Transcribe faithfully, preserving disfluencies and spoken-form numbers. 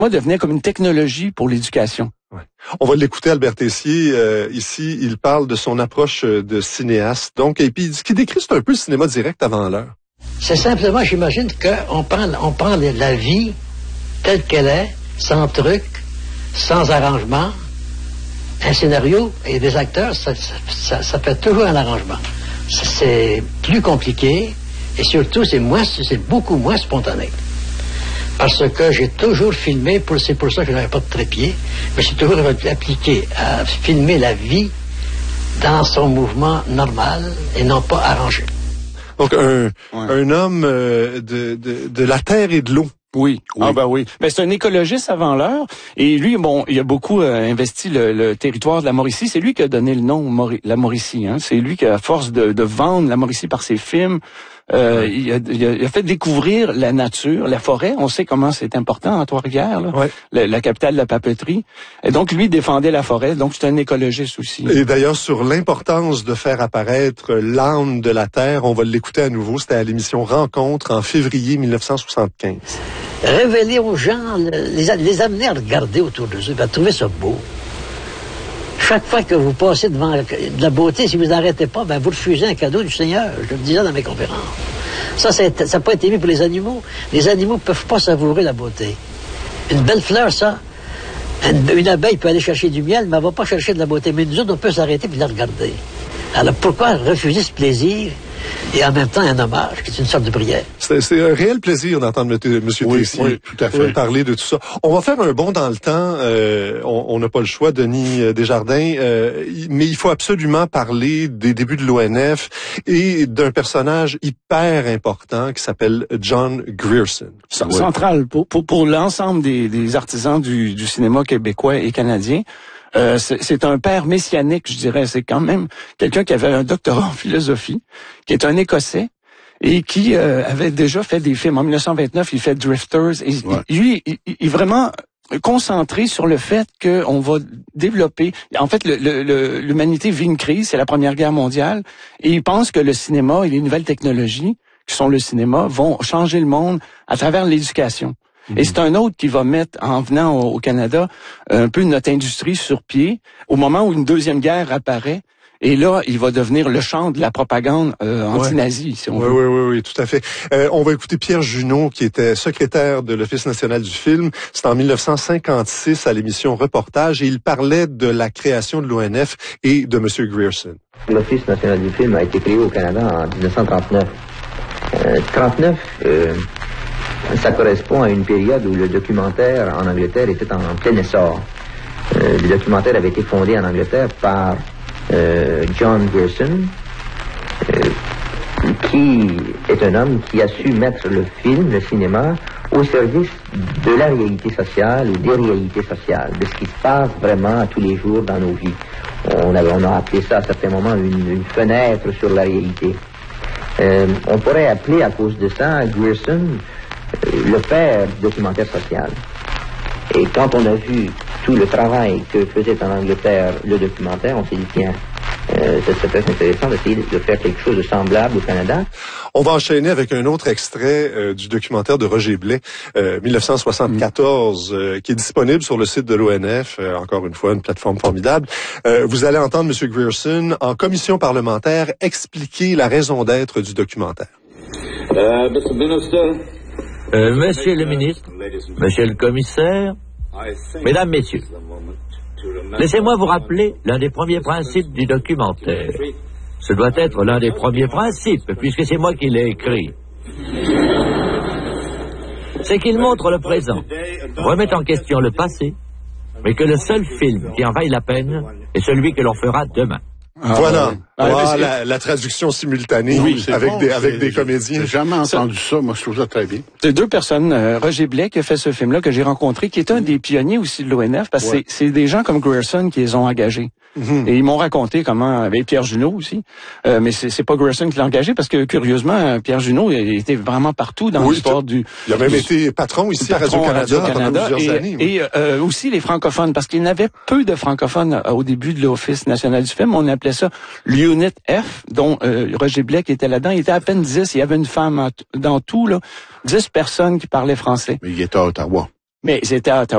devenait comme une technologie pour l'éducation. Ouais. On va l'écouter, Albert Tessier. Euh, ici, il parle de son approche de cinéaste. Donc, et puis, ce qu'il décrit, c'est un peu le cinéma direct avant l'heure. C'est simplement, j'imagine qu'on prend, on prend la vie telle qu'elle est, sans truc, sans arrangement. Un scénario et des acteurs, ça, ça, ça fait toujours un arrangement. C'est plus compliqué et surtout, c'est moins, c'est beaucoup moins spontané. Parce que j'ai toujours filmé, pour, c'est pour ça que je n'avais pas de trépied, mais j'ai toujours appliqué à filmer la vie dans son mouvement normal et non pas arrangé. Donc, un, ouais. un homme euh, de, de, de la terre et de l'eau. Oui. oui. Ah ben oui. Ben c'est un écologiste avant l'heure et lui, bon, il a beaucoup euh, investi le, le territoire de la Mauricie. C'est lui qui a donné le nom Mauri- la Mauricie. Hein. C'est lui qui, à force de, de vendre la Mauricie par ses films, euh, ouais. il, a, il, a, il a fait découvrir la nature, la forêt. On sait comment c'est important à Trois-Rivières, là, ouais. la, la capitale de la papeterie. Et donc lui défendait la forêt. Donc c'est un écologiste aussi. Et d'ailleurs sur l'importance de faire apparaître l'âme de la terre, on va l'écouter à nouveau. C'était à l'émission Rencontre en février mille neuf cent soixante-quinze. Révéler aux gens, les, les amener à regarder autour de eux, à trouver ça beau. Chaque fois que vous passez devant de la beauté, si vous n'arrêtez pas, ben vous refusez un cadeau du Seigneur. Je le disais dans mes conférences. Ça, ça n'a pas été mis pour les animaux. Les animaux ne peuvent pas savourer la beauté. Une belle fleur, ça, une, une abeille peut aller chercher du miel, mais elle ne va pas chercher de la beauté. Mais nous autres, on peut s'arrêter et la regarder. Alors pourquoi refuser ce plaisir et en même temps un hommage, qui est une sorte de prière? C'est, c'est un réel plaisir d'entendre M. Oui, Tessier oui, tout à fait. parler de tout ça. On va faire un bond dans le temps. Euh, on n'a pas le choix, Denis Desjardins, euh, mais il faut absolument parler des débuts de l'O N F et d'un personnage hyper important qui s'appelle John Grierson. C- central pour, pour, pour l'ensemble des, des artisans du, du cinéma québécois et canadien. Euh, c'est, c'est un père messianique, je dirais. C'est quand même quelqu'un qui avait un doctorat en philosophie, qui est un Écossais et qui euh, avait déjà fait des films. En dix-neuf cent vingt-neuf, il fait Drifters. Et ouais. Lui, il, il est vraiment concentré sur le fait qu'on va développer... En fait, le, le, le, l'humanité vit une crise, c'est la Première Guerre mondiale, et il pense que le cinéma et les nouvelles technologies, qui sont le cinéma, vont changer le monde à travers l'éducation. Et c'est un autre qui va mettre, en venant au, au Canada, un peu notre industrie sur pied, au moment où une deuxième guerre apparaît. Et là, il va devenir le champ de la propagande euh, anti-nazie, ouais. si on oui, veut. Oui, oui, oui, tout à fait. Euh, on va écouter Pierre Junot, qui était secrétaire de l'Office national du film. C'était en dix-neuf cent cinquante-six à l'émission Reportage, et il parlait de la création de l'O N F et de M. Grierson. L'Office national du film a été créé au Canada en dix-neuf cent trente-neuf. Euh, trente-neuf... Euh... Ça correspond à une période où le documentaire en Angleterre était en plein essor. Euh, le documentaire avait été fondé en Angleterre par euh, John Grierson, euh, qui est un homme qui a su mettre le film, le cinéma, au service de la réalité sociale ou des réalités sociales, de ce qui se passe vraiment tous les jours dans nos vies. On a, on a appelé ça à certains moments une, une fenêtre sur la réalité. Euh, on pourrait appeler à cause de ça Grierson le père du documentaire social. Et quand on a vu tout le travail que faisait en Angleterre le documentaire, on s'est dit, tiens, euh, ça serait très intéressant d'essayer de faire quelque chose de semblable au Canada. On va enchaîner avec un autre extrait euh, du documentaire de Roger Blais, euh, dix-neuf cent soixante-quatorze, euh, qui est disponible sur le site de l'O N F, euh, encore une fois, une plateforme formidable. Euh, vous allez entendre M. Grierson, en commission parlementaire, expliquer la raison d'être du documentaire. Uh, Mister Minister, Euh, monsieur le ministre, monsieur le commissaire, mesdames, messieurs, laissez-moi vous rappeler l'un des premiers principes du documentaire. Ce doit être l'un des premiers principes, puisque c'est moi qui l'ai écrit. C'est qu'il montre le présent, remet en question le passé, mais que le seul film qui en vaille la peine est celui que l'on fera demain. Ah, voilà, ah, voilà la, la traduction simultanée oui, avec bon, des avec des comédiens. J'ai jamais entendu ça. ça, moi je trouve ça très bien. C'est deux personnes, euh, Roger Blais qui a fait ce film-là que j'ai rencontré, qui est un des pionniers aussi de l'O N F, parce que ouais. c'est, c'est des gens comme Grierson qui les ont engagés. Mm-hmm. Et ils m'ont raconté comment, avec Pierre Junot aussi, euh, mais c'est, c'est pas Grierson qui l'a engagé, parce que curieusement, Pierre Junot il était vraiment partout dans oui, l'histoire du... Il a même du, été patron ici patron à Radio-Canada, Radio-Canada pendant plusieurs et, années. Et euh, aussi les francophones, parce qu'il y avait peu de francophones au début de l'Office national du film. On appelait ça l'Unit F, dont euh, Roger Blais qui était là-dedans. Il était à peine dix, il y avait une femme en, dans tout, là, dix personnes qui parlaient français. Mais il était à Ottawa. Mais ils étaient à Ottawa.